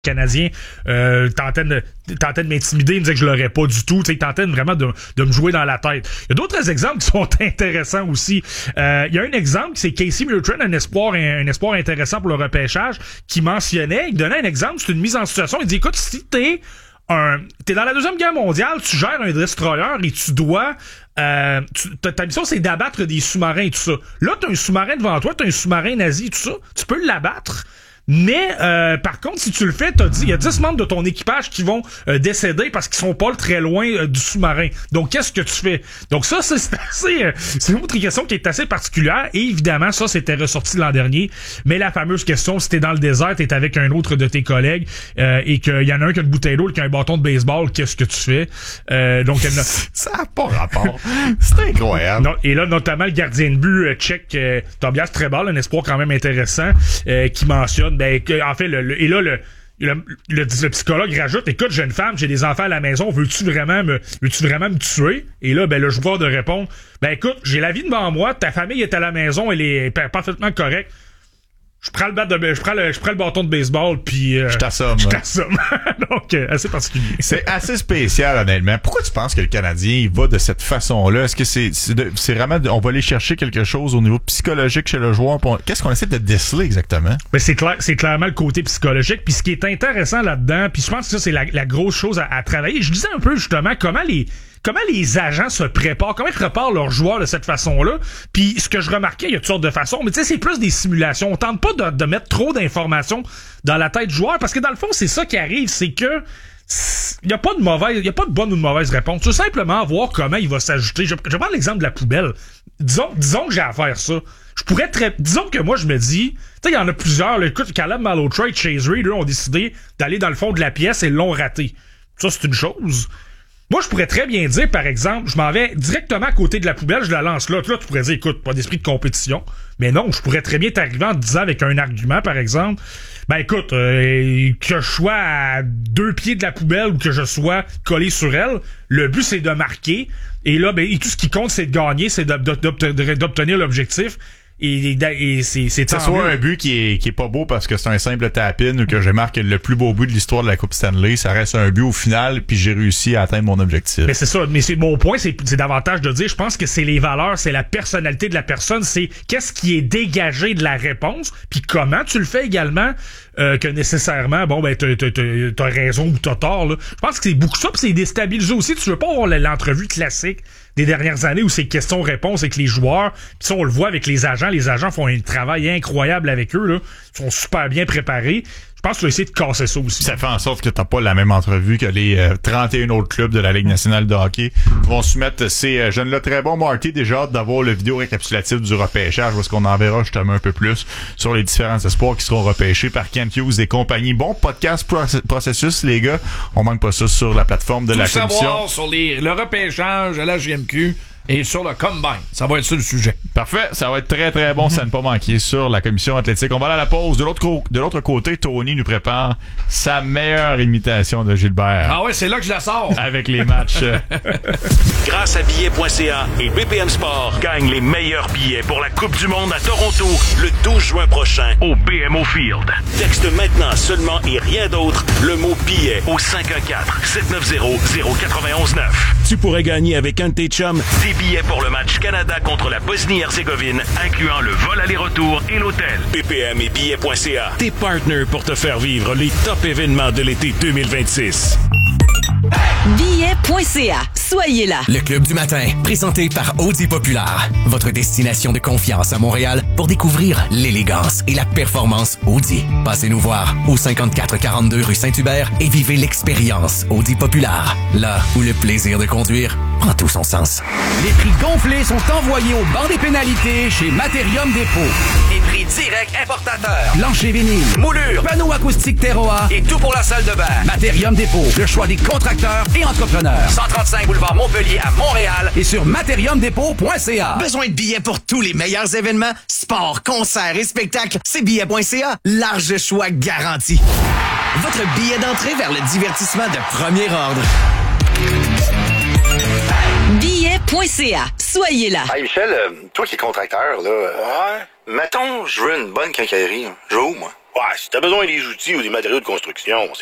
Canadien tentait de m'intimider, il me disait que je l'aurais pas du tout, il tentait vraiment de me jouer dans la tête. Il y a d'autres exemples qui sont intéressants aussi. Il y a un exemple, c'est Casey Murtrin, un espoir intéressant pour le repêchage, qui mentionnait, il donnait un exemple, c'est une mise en situation, il dit écoute, si t'es dans la Deuxième Guerre mondiale, tu gères un destroyer et tu dois ta mission c'est d'abattre des sous-marins et tout ça. Là, t'as un sous-marin devant toi, t'as un sous-marin nazi et tout ça, tu peux l'abattre. Mais par contre, si tu le fais, il y a 10 membres de ton équipage qui vont décéder parce qu'ils sont pas très loin du sous-marin. Donc, qu'est-ce que tu fais? Donc ça, c'est une autre question qui est assez particulière. Et évidemment, ça, c'était ressorti l'an dernier. Mais la fameuse question, si t'es dans le désert, t'es avec un autre de tes collègues et qu'il y en a un qui a une bouteille d'eau et qui a un bâton de baseball, qu'est-ce que tu fais? Donc, ça n'a pas rapport. C'est incroyable. Non, et là, notamment, le gardien de but tchèque, Tobias Trebal, un espoir quand même intéressant, qui mentionne en fait, le psychologue rajoute, écoute, jeune femme, j'ai des enfants à la maison, veux-tu vraiment me tuer? Et là, le joueur de répondre, écoute, j'ai la vie devant moi, ta famille est à la maison, elle est parfaitement correcte. Je prends le bâton de baseball puis je t'assomme. Donc assez particulier. C'est assez spécial honnêtement. Pourquoi tu penses que le Canadien il va de cette façon-là? Est-ce que c'est vraiment on va aller chercher quelque chose au niveau psychologique chez le joueur? Qu'est-ce qu'on essaie de déceler exactement? C'est clairement le côté psychologique. Puis ce qui est intéressant là-dedans, puis je pense que ça c'est la grosse chose à travailler. Je disais un peu justement comment les agents se préparent, comment ils préparent leurs joueurs de cette façon-là. Puis ce que je remarquais, il y a toutes sortes de façons, mais tu sais, c'est plus des simulations. On tente pas de mettre trop d'informations dans la tête du joueur, parce que dans le fond, c'est ça qui arrive, c'est que il y a pas de bonne ou de mauvaise réponse. Tu veux simplement voir comment il va s'ajouter. Je prends l'exemple de la poubelle. Disons que j'ai à faire ça. Disons que moi, je me dis, tu sais, il y en a plusieurs, là, écoute, Caleb Malhotra et Chase Reed, eux, ont décidé d'aller dans le fond de la pièce et l'ont raté. Ça, c'est une chose. Moi, je pourrais très bien dire, par exemple, je m'en vais directement à côté de la poubelle, je la lance là. Là, tu pourrais dire, écoute, pas d'esprit de compétition. Mais non, je pourrais très bien t'arriver en te disant avec un argument, par exemple, écoute, que je sois à 2 pieds de la poubelle ou que je sois collé sur elle, le but, c'est de marquer. Et là, tout ce qui compte, c'est de gagner, c'est d'obtenir l'objectif. Et c'est que ce soit un but qui est pas beau parce que c'est un simple tap-in ou que je marque le plus beau but de l'histoire de la Coupe Stanley, ça reste un but au final puis j'ai réussi à atteindre mon objectif. Mais c'est ça, mon point c'est davantage de dire, je pense que c'est les valeurs, c'est la personnalité de la personne, c'est qu'est-ce qui est dégagé de la réponse, puis comment tu le fais également que nécessairement t'as raison ou t'as tort là. Je pense que c'est beaucoup ça, puis c'est déstabilisé aussi, tu veux pas avoir l'entrevue classique des dernières années où c'est questions-réponses avec les joueurs. Puis ça, on le voit avec les agents font un travail incroyable avec eux, là. Ils sont super bien préparés. Je pense qu'il va essayer de casser ça aussi. Ça fait en sorte que t'as pas la même entrevue que les 31 autres clubs de la Ligue nationale de hockey vont soumettre ces jeunes-là. Très bon, Marty. Déjà hâte d'avoir le vidéo récapitulatif du repêchage parce qu'on en verra justement un peu plus sur les différents espoirs qui seront repêchés par Kent Hughes et compagnie. Bon podcast processus, les gars. On manque pas ça sur la plateforme de la commission. Savoir sur le repêchage à la GMQ et sur le combine. Ça va être ça le sujet. Parfait. Ça va être très, très bon. Ça ne pas manquer sur la commission athlétique. On va aller à la pause. De l'autre côté, Tony nous prépare sa meilleure imitation de Gilbert. Ah ouais, c'est là que je la sors. Avec les matchs. Grâce à billets.ca et BPM Sport, gagne les meilleurs billets pour la Coupe du Monde à Toronto le 12 juin prochain au BMO Field. Texte maintenant seulement et rien d'autre le mot billet au 514-790-0919. Tu pourrais gagner avec un de tes chums des billets pour le match Canada contre la Bosnie-Herzégovine, incluant le vol aller-retour et l'hôtel. BPM et billets.ca, tes partners pour te faire vivre les top événements de l'été 2026. Billets.ca. Soyez là. Le Club du matin, présenté par Audi Populaire. Votre destination de confiance à Montréal pour découvrir l'élégance et la performance Audi. Passez nous voir au 5442 rue Saint-Hubert et vivez l'expérience Audi Populaire. Là où le plaisir de conduire prend tout son sens. Les prix gonflés sont envoyés au banc des pénalités chez Materium Dépôt. Les prix directs importateurs. Plancher vinyle, moulure, panneaux acoustiques Terroir et tout pour la salle de bain. Materium Dépôt, le choix des contracteurs et entrepreneurs. 135 boulevard Montpellier à Montréal et sur materiumdépôt.ca. Besoin de billets pour tous les meilleurs événements, sports, concerts et spectacles, c'est billets.ca. Large choix garanti. Votre billet d'entrée vers le divertissement de premier ordre. Billets.ca. Soyez là. Hey Michel, toi qui es contracteur, là, mettons, je veux une bonne quincaillerie. Je veux où, moi? Ouais, si t'as besoin des outils ou des matériaux de construction,